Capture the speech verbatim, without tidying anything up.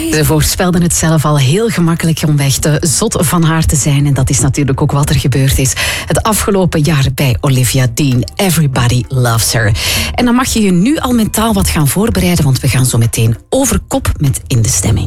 Ze voorspelden het zelf al heel gemakkelijk om echt uh, zot van haar te zijn. En dat is natuurlijk ook wat er gebeurd is het afgelopen jaar bij Olivia Dean. Everybody loves her. En dan mag je je nu al mentaal wat gaan voorbereiden, want we gaan zo meteen over kop met In de Stemming.